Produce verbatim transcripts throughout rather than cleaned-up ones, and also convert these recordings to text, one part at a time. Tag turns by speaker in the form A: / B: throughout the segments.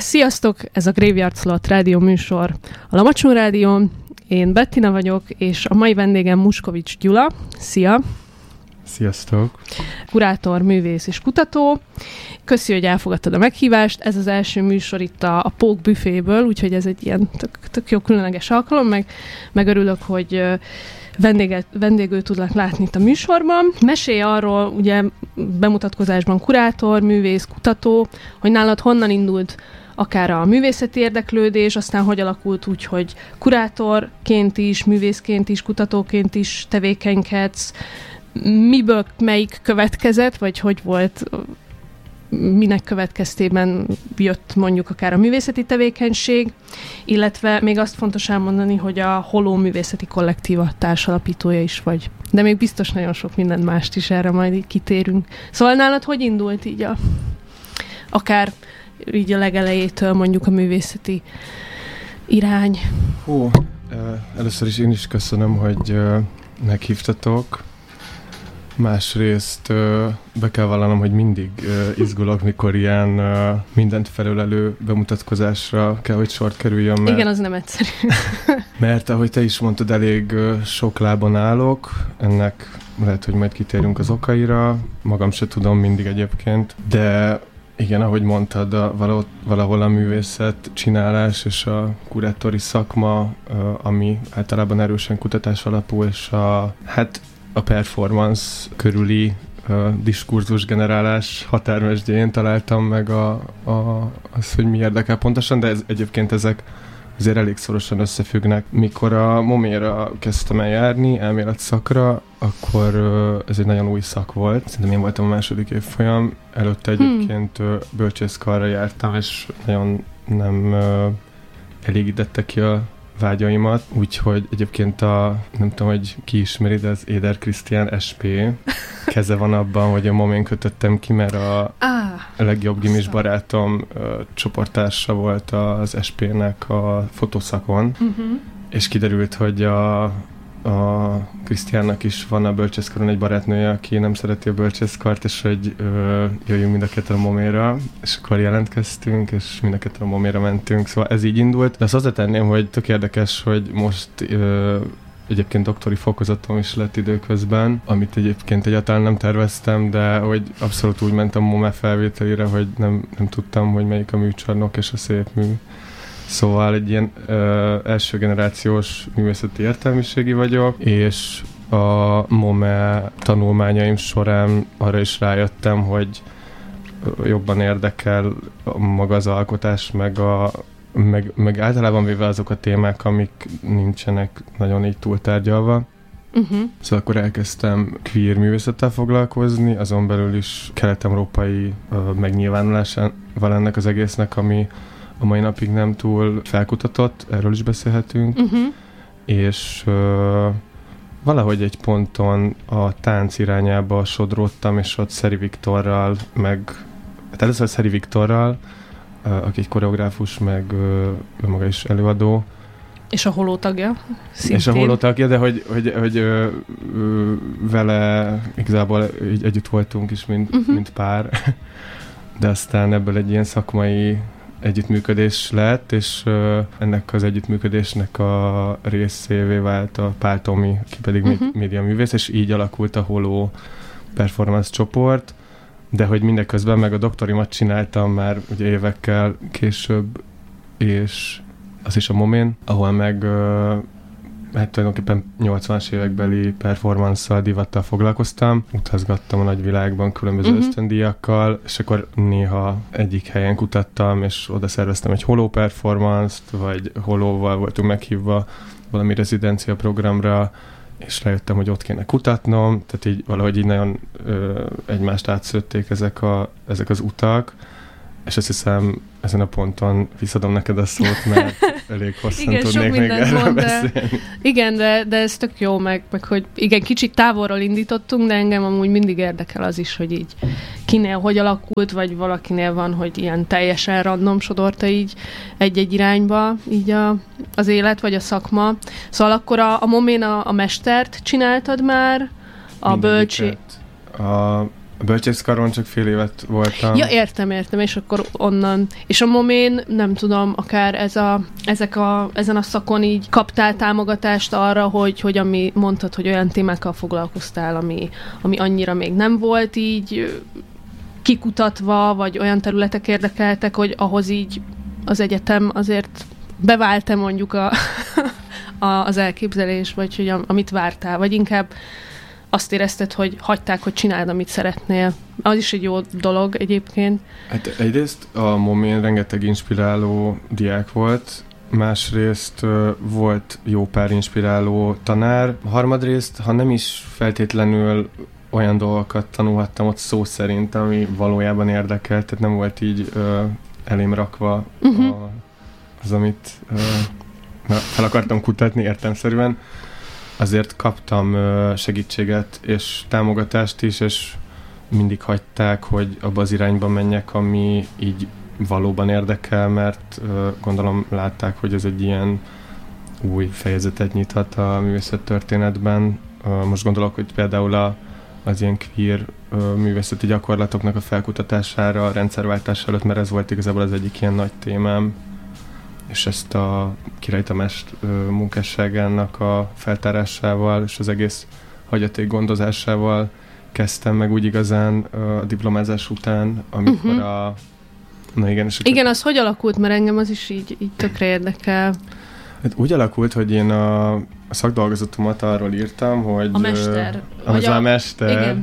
A: Sziasztok! Ez a Graveyard Slot rádió műsor a Lamacson Rádión. Én Bettina vagyok, és a mai vendégem Muskovics Gyula. Szia!
B: Sziasztok!
A: Kurátor, művész és kutató. Köszi, hogy elfogadtad a meghívást. Ez az első műsor itt a, a Pók büféből, úgyhogy ez egy ilyen tök, tök jó különleges alkalom, meg, meg örülök, hogy vendéget, vendégül tudlak látni itt a műsorban. Mesélj arról, ugye bemutatkozásban kurátor, művész, kutató, hogy nálad honnan indult akár a művészeti érdeklődés, aztán hogy alakult úgy, hogy kurátorként is, művészként is, kutatóként is tevékenykedsz, miből melyik következett, vagy hogy volt, minek következtében jött mondjuk akár a művészeti tevékenység, illetve még azt fontos elmondani, hogy a Holó művészeti kollektíva társalapítója is vagy. De még biztos nagyon sok minden mást is, erre majd így kitérünk. Szóval nálad hogy indult így a, akár így a legelejétől mondjuk a művészeti irány?
B: Hú, először is én is köszönöm, hogy meghívtatok. Másrészt be kell vallanom, hogy mindig izgulok, mikor ilyen mindent felölelő bemutatkozásra kell, hogy sort kerüljön. Mert,
A: igen, az nem egyszerű.
B: Mert ahogy te is mondtad, elég sok lábon állok. Ennek lehet, hogy majd kitérünk az okaira. Magam se tudom mindig egyébként. De igen, ahogy mondtad, a, valahol, valahol a művészet csinálás és a kurátori szakma, ami általában erősen kutatás alapú, és a, hát a performance körüli uh, diskurzus generálás határmesdjén találtam meg a, a, az, hogy mi érdekel pontosan, de ez, egyébként ezek azért elég szorosan összefüggnek. Mikor a Moméra kezdtem el járni, elmélet szakra, akkor uh, ez egy nagyon új szak volt. Szerintem én voltam a második évfolyam, előtte egyébként hmm. uh, bölcsészkarra jártam, és nagyon nem uh, elégítette ki a vágyaimat, úgyhogy egyébként a, nem tudom, hogy ki ismeri, de az Éder Krisztián es pé keze van abban, hogy a Momén kötöttem ki, mert a, ah, a legjobb gimis barátom uh, csoporttársa volt az es pének a fotószakon, uh-huh. és kiderült, hogy a, a Krisztiánnak is van a bölcsészkaron egy barátnője, aki nem szereti a bölcsészkart, és hogy ö, jöjjünk mind a ketten a Moméra, és akkor jelentkeztünk, és mind a ketten a Moméra mentünk, szóval ez így indult. De azt hozzátenném, hogy tök érdekes, hogy most ö, egyébként doktori fokozatom is lett időközben, amit egyébként egyáltalán nem terveztem, de hogy abszolút úgy mentem a Momé felvételére, hogy nem, nem tudtam, hogy melyik a műcsarnok és a szép mű. Szóval egy ilyen ö, első generációs művészeti értelmiségi vagyok, és a Momé tanulmányaim során arra is rájöttem, hogy jobban érdekel maga az alkotás, meg, a, meg, meg általában véve azok a témák, amik nincsenek nagyon így túltárgyalva. Uh-huh. Szóval akkor elkezdtem queer művészettel foglalkozni, azon belül is kelet-európai ö, megnyilvánulásával ennek az egésznek, ami a mai napig nem túl felkutatott, erről is beszélhetünk, uh-huh. és uh, valahogy egy ponton a tánc irányába sodródtam, és ott Szeri Viktorral, meg hát először Szeri Viktorral, uh, aki egy koreográfus, meg uh, ő maga is előadó.
A: És a Holó tagja, szintén.
B: És a Holó tagja, de hogy, hogy, hogy uh, uh, vele igazából így együtt voltunk is, mint, uh-huh. mint pár, de aztán ebből egy ilyen szakmai együttműködés lett, és uh, ennek az együttműködésnek a részévé vált a Pál Tomi, ki pedig uh-huh. médiaművész, és így alakult a Holó performance csoport, de hogy mindeközben meg a doktorimat csináltam már ugye évekkel később, és az is a Momén, ahol meg uh, hát tulajdonképpen nyolcvanas évekbeli performance-szal, divattal foglalkoztam, utazgattam a nagyvilágban különböző uh-huh. ösztöndíjakkal, és akkor néha egyik helyen kutattam, és oda szerveztem egy Holó performance-t, vagy Holóval voltunk meghívva valami rezidencia programra, és rájöttem, hogy ott kéne kutatnom, tehát így valahogy így nagyon ö, egymást átszőtték ezek, a, ezek az utak, és azt hiszem, ezen a ponton visszadom neked a szót, mert elég hosszan igen, tudnék még erről mond, beszélni. De,
A: igen, de, de ez tök jó, meg, meg hogy igen, kicsit távolról indítottunk, de engem amúgy mindig érdekel az is, hogy így kinél hogy alakult, vagy valakinél van, hogy ilyen teljesen random sodorta így egy-egy irányba így a, az élet, vagy a szakma. Szóval akkor a, a Momén a, a mestert csináltad már, a bölcsi...
B: A A bölcsészkaron csak fél évet voltam.
A: Ja, értem, értem, és akkor onnan. És a Momén, nem tudom, akár ez a, ezek a, ezen a szakon így kaptál támogatást arra, hogy, hogy ami mondtad, hogy olyan témákkal foglalkoztál, ami, ami annyira még nem volt így kikutatva, vagy olyan területek érdekeltek, hogy ahhoz így az egyetem azért bevált-e mondjuk a, a, az elképzelés, vagy hogy amit vártál, vagy inkább azt érezted, hogy hagyták, hogy csináld, amit szeretnél. Az is egy jó dolog egyébként.
B: Hát egyrészt a Momén rengeteg inspiráló diák volt, másrészt uh, volt jó pár inspiráló tanár, harmadrészt, ha nem is feltétlenül olyan dolgokat tanulhattam ott szó szerint, ami valójában érdekelt, tehát nem volt így uh, elém rakva uh-huh. a, az, amit uh, na, fel akartam kutatni értelemszerűen. Azért kaptam uh, segítséget és támogatást is, és mindig hagyták, hogy abba az irányba menjek, ami így valóban érdekel, mert uh, gondolom látták, hogy ez egy ilyen új fejezetet nyithat a művészettörténetben. Uh, most gondolok, hogy például a, az ilyen queer uh, művészeti gyakorlatoknak a felkutatására, a rendszerváltás előtt, mert ez volt igazából az egyik ilyen nagy témám, és ezt a Király Tamás uh, munkásságának a feltárásával és az egész hagyaték gondozásával kezdtem meg úgy igazán uh, a diplomázás után, amikor uh-huh. a... Na igen, és
A: igen, az hogy alakult, mert engem az is így, így tökre érdekel.
B: Hát úgy alakult, hogy én a, a szakdolgozatomat arról írtam, hogy...
A: A mester.
B: Uh, az a, a mester.
A: Igen.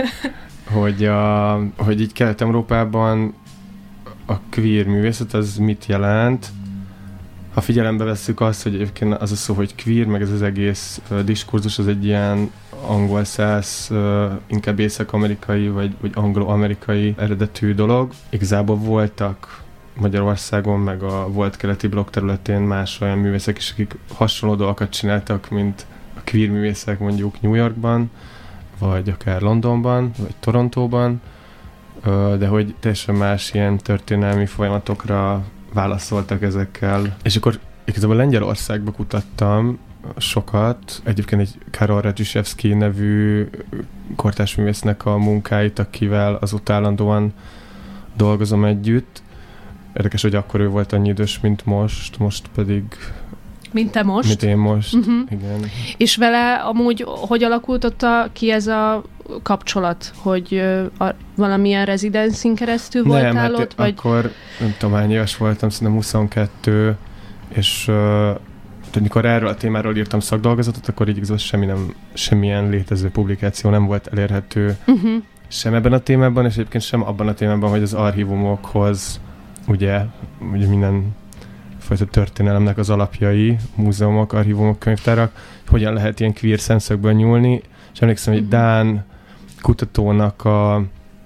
B: hogy, a, hogy így Kelet-Európában a queer művészet az mit jelent. Ha figyelembe vesszük azt, hogy egyébként az a szó, hogy queer, meg ez az egész uh, diskurzus, az egy ilyen angol-szász, uh, inkább észak-amerikai, vagy, vagy anglo-amerikai eredetű dolog. Igazából voltak Magyarországon, meg a volt keleti blokk területén más olyan művészek is, akik hasonló dolgokat csináltak, mint a queer művészek mondjuk New Yorkban, vagy akár Londonban, vagy Torontóban, uh, de hogy teljesen más ilyen történelmi folyamatokra válaszoltak ezekkel. És akkor igazából Lengyelországba kutattam sokat. Egyébként egy Karol Radzsisevszky nevű kortárs művésznek a munkáit, akivel azóta állandóan dolgozom együtt. Érdekes, hogy akkor ő volt annyi idős, mint most, most pedig...
A: Mint te most?
B: Mint én most,
A: uh-huh.
B: igen.
A: És vele amúgy hogy alakult ott a, ki ez a kapcsolat, hogy a, valamilyen rezidenszin keresztül voltál
B: nem,
A: ott?
B: Hát
A: vagy...
B: akkor nem tudom, hány éves voltam, szerintem huszonkettő, és uh, amikor erről a témáról írtam szakdolgozatot, akkor így igazán semmi nem, semmilyen létező publikáció nem volt elérhető uh-huh. sem ebben a témában, és egyébként sem abban a témában, hogy az archívumokhoz ugye, ugye minden fajta történelemnek az alapjai, múzeumok, archívumok, könyvtárak, hogyan lehet ilyen queer szemszögből nyúlni, és emlékszem, hogy dán kutatónak a,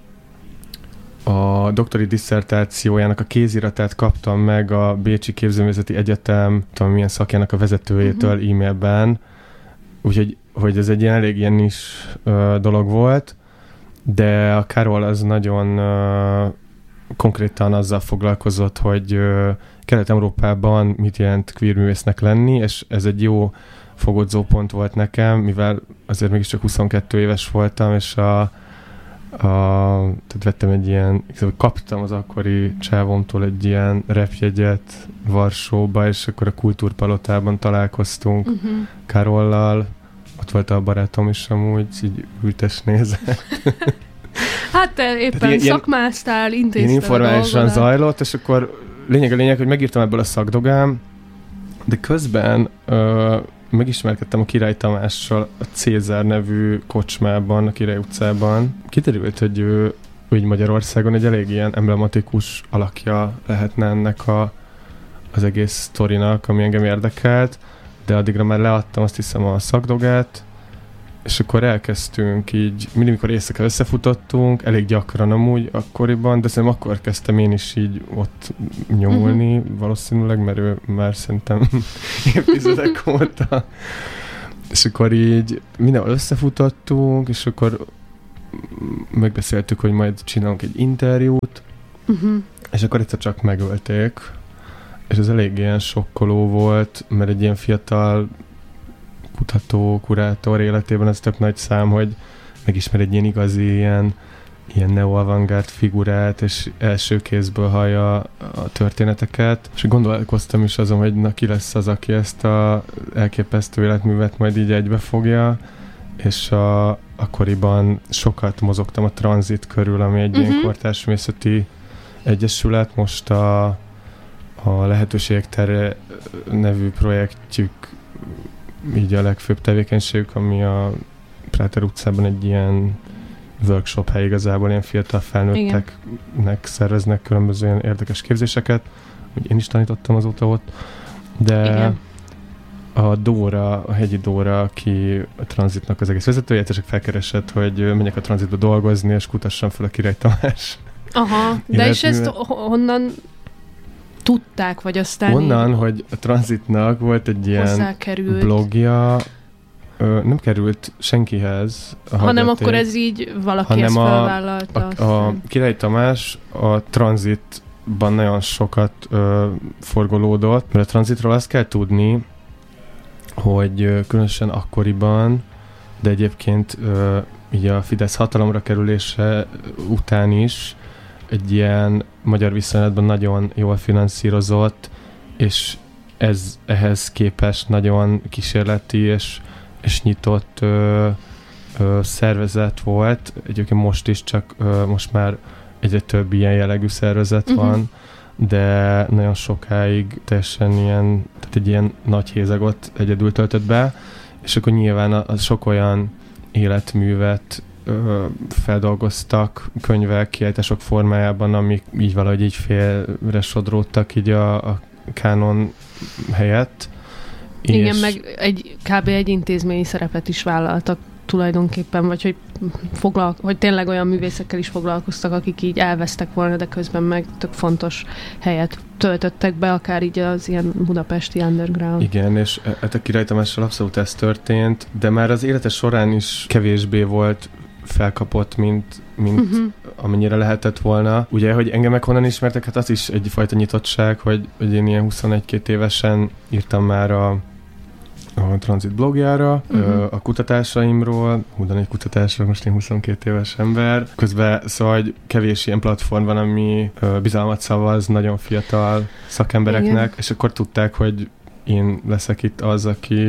B: a doktori diszertációjának a kéziratát kaptam meg a Bécsi Képzőművészeti Egyetem, tudom milyen szakjának a vezetőjétől uh-huh. e-mailben, úgyhogy hogy ez egy ilyen elég ilyen is uh, dolog volt, de a Karol az nagyon uh, konkrétan azzal foglalkozott, hogy uh, Kelet-Európában mit jelent queer művésznek lenni, és ez egy jó fogodzópont volt nekem, mivel azért mégiscsak huszonkettő éves voltam, és a, a, tehát vettem egy ilyen, kaptam az akkori csávomtól egy ilyen repjegyet Varsóba, és akkor a Kultúrpalotában találkoztunk uh-huh. Karollal, ott volt a barátom is amúgy, így ültes nézett.
A: Hát te éppen ilyen, szakmáztál, intézted
B: ilyen informálisan zajlott, és akkor lényeg a lényeg, hogy megírtam ebből a szakdogám, de közben ö, megismerkedtem a Király Tamással a Cézár nevű kocsmában, a Király utcában. Kiderült, hogy ő úgy Magyarországon egy elég ilyen emblematikus alakja lehetne ennek a, az egész sztorinak, ami engem érdekelt, de addigra már leadtam azt hiszem a szakdogát, és akkor elkezdtünk így, mindig, mikor éjszaka összefutottunk, elég gyakran amúgy akkoriban, de szerintem akkor kezdtem én is így ott nyomulni, uh-huh. valószínűleg, mert ő már szerintem évtizedek óta. És akkor így mindenhol összefutottunk, és akkor megbeszéltük, hogy majd csinálunk egy interjút, uh-huh. és akkor egyszer csak megölték, és ez elég ilyen sokkoló volt, mert egy ilyen fiatal kutató, kurátor életében ez tök nagy szám, hogy megismer egy ilyen igazi, ilyen ilyen neo-avantgárd figurát, és első kézből hallja a történeteket, és gondolkoztam is azon, hogy na ki lesz az, aki ezt a elképesztő életművet majd így egybefogja, és a, akkoriban sokat mozogtam a Tranzit körül, ami egy uh-huh. ilyen kortársművészeti egyesület, most a, a Lehetőségek tere nevű projektjük így a legfőbb tevékenységük, ami a Práter utcában egy ilyen workshop hely igazából, ilyen fiatal felnőtteknek igen. szerveznek különböző ilyen érdekes képzéseket. Úgy én is tanítottam azóta ott, de igen. a Dóra, a Hegyi Dóra, aki a Tranzitnak az egész vezetője, csak felkeresett, hogy menjek a Tranzitba dolgozni, és kutassam fel a Király Tamás.
A: Aha, de és ezt honnan tudták, vagy aztán
B: onnan, így... hogy a Tranzitnak volt egy ilyen blogja, Ö, nem került senkihez. A
A: hanem hallgaték, akkor ez így valaki ezt felvállalta.
B: A, a, a Király Tamás a Tranzitban nagyon sokat ö, forgolódott, mert a Tranzitról azt kell tudni, hogy ö, különösen akkoriban, de egyébként ö, így a Fidesz hatalomra kerülése után is egy ilyen magyar viszonylatban nagyon jól finanszírozott, és ez ehhez képest nagyon kísérleti és és nyitott ö, ö, szervezet volt. Egyébként most is, csak ö, most már egyre több ilyen jellegű szervezet uh-huh. van, de nagyon sokáig teljesen ilyen, tehát egy ilyen nagy hézagot egyedül töltött be, és akkor nyilván a, a sok olyan életművet ö, feldolgoztak könyvek, kiállítások formájában, amik így valahogy így félre sodródtak így a, a kánon helyett.
A: Igen, és meg egy, kb. Egy intézményi szerepet is vállaltak tulajdonképpen, vagy hogy, foglal, hogy tényleg olyan művészekkel is foglalkoztak, akik így elvesztek volna, de közben meg tök fontos helyet töltöttek be, akár így az ilyen budapesti underground.
B: Igen, és hát a Király Tamással abszolút ez történt, de már az élete során is kevésbé volt felkapott, mint, mint uh-huh. amennyire lehetett volna. Ugye, hogy engem meg honnan ismertek, hát az is egyfajta nyitottság, hogy, hogy én ilyen huszonegy-két évesen írtam már a, a Tranzit blogjára, uh-huh. a kutatásaimról, húdan egy kutatásra, most én huszonkét éves ember. Közben szóval hogy kevés ilyen platform van, ami bizalmat szavaz nagyon fiatal szakembereknek, igen. és akkor tudták, hogy én leszek itt az, aki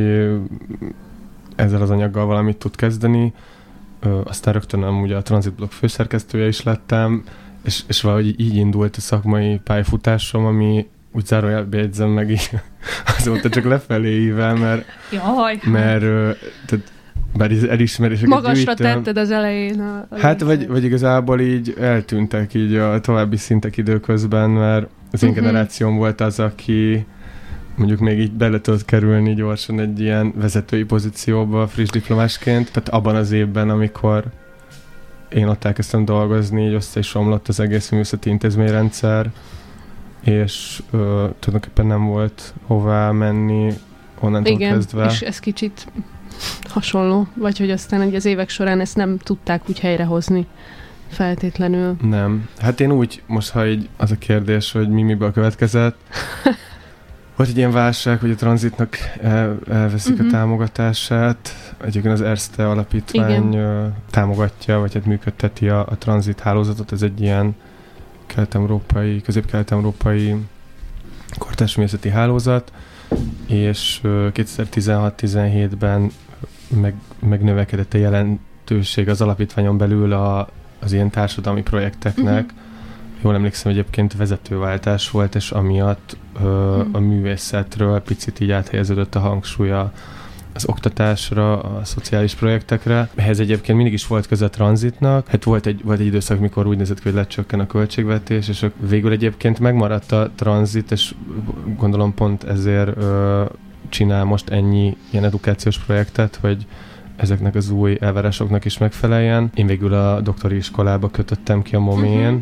B: ezzel az anyaggal valamit tud kezdeni. Ö, aztán rögtön amúgy a Tranzit blog főszerkesztője is lettem, és, és valahogy így indult a szakmai pályafutásom, ami úgy zárójelbe jegyzem meg így azóta csak lefelé ível, mert,
A: Jaj,
B: mert ö, tehát, bár elismeréseket
A: magasra
B: gyűjtöm,
A: tetted az elején. A, a
B: hát vagy, vagy igazából így eltűntek így a további szintek időközben, mert az én uh-huh. generációm volt az, aki mondjuk még így bele tudott kerülni gyorsan egy ilyen vezetői pozícióba friss diplomásként. Tehát abban az évben, amikor én ott elkezdtem dolgozni, így össze is omlott az egész művészeti intézményrendszer, és ö, tulajdonképpen nem volt hová menni onnantól
A: igen,
B: kezdve.
A: És ez kicsit hasonló, vagy hogy aztán hogy az évek során ezt nem tudták úgy helyrehozni feltétlenül.
B: Nem. Hát én úgy, most ha így az a kérdés, hogy mi miből következett, volt egy ilyen válság, hogy a Tranzitnak el, elveszik uh-huh. a támogatását. Egyébként az Erste alapítvány igen. támogatja, vagy hát működteti a, a Tranzit hálózatot. Ez egy ilyen kelet-európai, közép-kelet-európai kortársművészeti hálózat, és kétezer-tizenhat-tizenhétben meg, megnövekedett a jelentőség az alapítványon belül a, az ilyen társadalmi projekteknek. Uh-huh. Jól emlékszem, egyébként vezetőváltás volt, és amiatt ö, hmm. a művészetről picit így áthelyeződött a hangsúlya az oktatásra, a szociális projektekre. Ehhez egyébként mindig is volt köze a Tranzitnak. Hát volt egy, volt egy időszak, mikor úgy nézett ki, hogy lecsökken a költségvetés, és végül egyébként megmaradt a Tranzit, és gondolom pont ezért ö, csinál most ennyi ilyen edukációs projektet, hogy ezeknek az új elvárásoknak is megfeleljen. Én végül a doktori iskolába kötöttem ki a momén, uh-huh.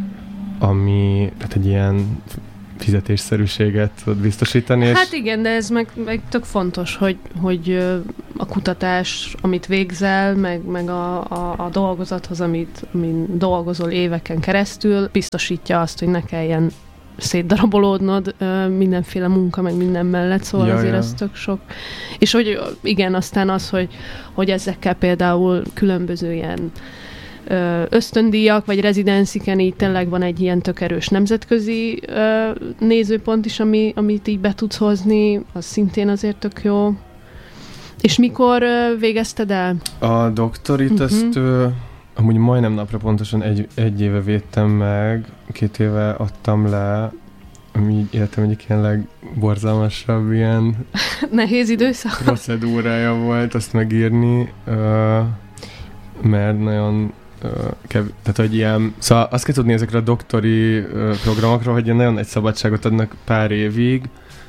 B: ami hát egy ilyen fizetésszerűséget tud biztosítani.
A: Hát igen, de ez meg, meg tök fontos, hogy, hogy a kutatás, amit végzel, meg, meg a, a, a dolgozathoz, amit, amin dolgozol éveken keresztül, biztosítja azt, hogy ne kelljen szétdarabolódnod mindenféle munka, meg minden mellett, szóval ja, azért ja. ez tök sok. És hogy igen, aztán az, hogy, hogy ezekkel például különböző ilyen ösztöndíjak, vagy rezidensiken így tényleg van egy ilyen tök erős nemzetközi ö, nézőpont is, ami, amit így be tudsz hozni, az szintén azért tök jó. És mikor ö, végezted el?
B: A doktorit uh-huh. ezt ö, amúgy majdnem napra pontosan egy, egy éve védtem meg, két éve adtam le, ami életem egyik ilyen legborzalmasabb ilyen
A: nehéz időszak
B: procedúrája volt azt megírni, ö, mert nagyon ö, kev- tehát hogy ilyen, szóval azt kell tudni ezekre a doktori ö, programokról, hogy ilyen nagyon nagy szabadságot adnak pár évig,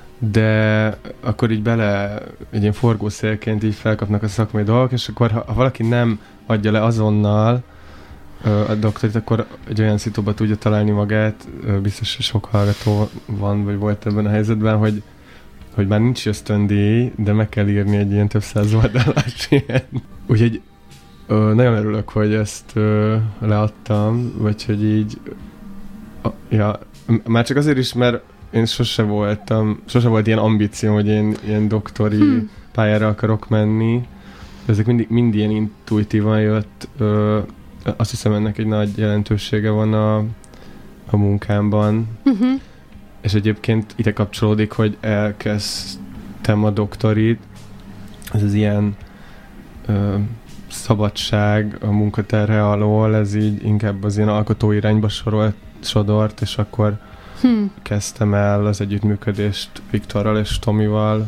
B: de akkor így bele egy ilyen forgószélként így felkapnak a szakmai dolgok, és akkor ha, ha valaki nem adja le azonnal ö, a doktorit, akkor egy olyan szituba tudja találni magát, ö, biztos, hogy sok hallgató van, vagy volt ebben a helyzetben, hogy, hogy már nincs ösztöndíj, de meg kell írni egy ilyen több száz oldalás ilyen. Úgyhogy ö, nagyon örülök, hogy ezt ö, leadtam, vagy hogy így a, ja, már csak azért is, mert én sose voltam, sose volt ilyen ambícióm, hogy én ilyen doktori hmm. pályára akarok menni. Ezek mindig, mind ilyen intuitívan jött. Ö, azt hiszem, ennek egy nagy jelentősége van a, a munkámban. Uh-huh. És egyébként ide kapcsolódik, hogy elkezdtem a doktorit. Ez az ilyen ö, szabadság a munkaterhe alól, ez így inkább az ilyen alkotó irányba sorolt, sodort, és akkor Hmm. kezdtem el az együttműködést Viktorral és Tomival.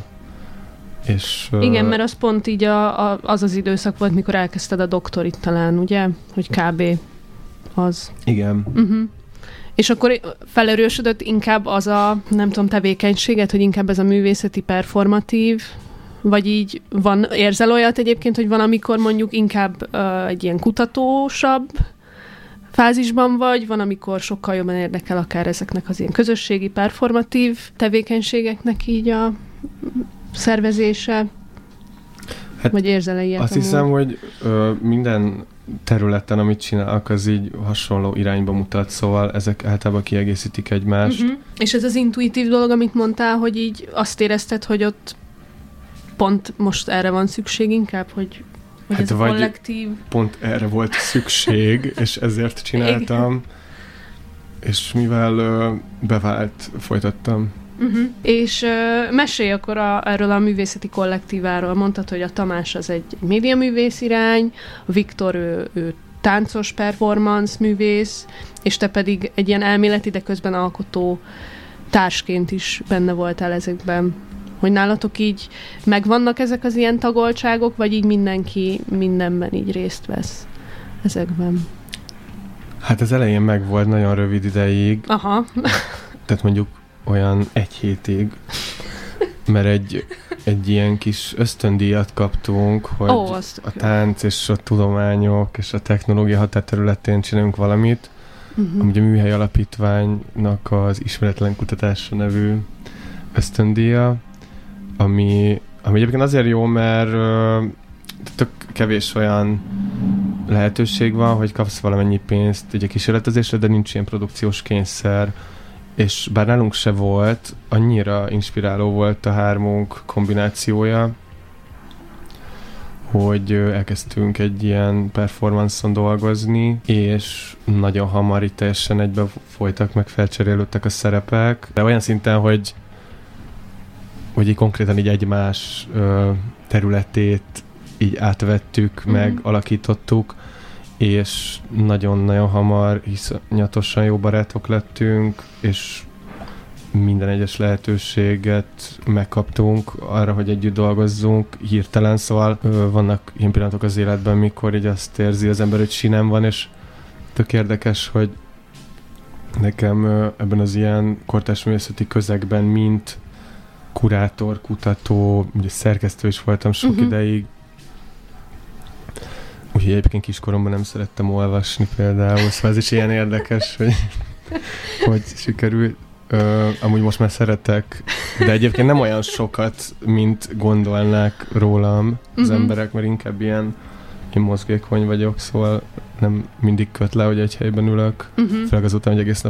B: És,
A: igen, uh, mert az pont így a, a, az az időszak volt, mikor elkezdted a doktorit talán, ugye? Hogy kb. Az.
B: Igen.
A: Uh-huh. És akkor felerősödött inkább az a, nem tudom, tevékenységet, hogy inkább ez a művészeti performatív, vagy így van, érzel olyat egyébként, hogy van, amikor mondjuk inkább uh, egy ilyen kutatósabb fázisban vagy, van, amikor sokkal jobban érdekel akár ezeknek az ilyen közösségi, performatív tevékenységeknek így a szervezése, hát vagy érzel-e ilyet?
B: Azt amúgy? hiszem, hogy ö, minden területen, amit csinálok, az így hasonló irányba mutat, szóval ezek általában kiegészítik egymást. Uh-huh.
A: És ez az intuitív dolog, amit mondtál, hogy így azt érezted, hogy ott pont most erre van szükség inkább, hogy hogy hát ez a kollektív...
B: pont erre volt szükség, és ezért csináltam, igen. És mivel uh, bevált, folytattam.
A: Uh-huh. És uh, mesélj akkor a, erről a művészeti kollektíváról. Mondtad, hogy a Tamás az egy médiaművész irány, a Viktor ő, ő táncos performance művész, és te pedig egy ilyen elméleti, de közben alkotó társként is benne voltál ezekben. Hogy nálatok így megvannak ezek az ilyen tagoltságok, vagy így mindenki mindenben így részt vesz ezekben?
B: Hát az elején megvolt nagyon rövid ideig.
A: Aha.
B: Tehát mondjuk olyan egy hétig, mert egy, egy ilyen kis ösztöndíjat kaptunk, hogy oh, a tánc és a tudományok és a technológia határterületén csinálunk valamit. Uh-huh. Amúgy a Műhely Alapítványnak az Ismeretlen Kutatása nevű ösztöndíja, ami, ami egyébként azért jó, mert uh, tök kevés olyan lehetőség van, hogy kapsz valamennyi pénzt egy kísérletezésre, de nincs ilyen produkciós kényszer, és bár nálunk se volt, annyira inspiráló volt a hármunk kombinációja, hogy elkezdtünk egy ilyen performance-on dolgozni, és nagyon hamar itt teljesen egybe folytak, meg felcserélődtek a szerepek, de olyan szinten, hogy hogy így konkrétan így egymás ö, területét így átvettük, mm-hmm. meg alakítottuk, és nagyon-nagyon hamar iszonyatosan jó barátok lettünk, és minden egyes lehetőséget megkaptunk arra, hogy együtt dolgozzunk hirtelen, szóval ö, vannak ilyen pillanatok az életben, mikor így azt érzi az ember, hogy sinem van, és tök érdekes, hogy nekem ö, ebben az ilyen kortárs művészeti közegben, mint kurátor, kutató, ugye szerkesztő is voltam sok uh-huh. ideig. Úgyhogy egyébként kiskoromban nem szerettem olvasni például, szóval ez is ilyen érdekes, hogy, hogy sikerült. Ö, amúgy most már szeretek, de egyébként nem olyan sokat, mint gondolnák rólam az uh-huh. emberek, mert inkább ilyen én mozgékony vagyok, szóval nem mindig köt le, hogy egy helyben ülök, uh-huh. főleg azután, hogy egész nap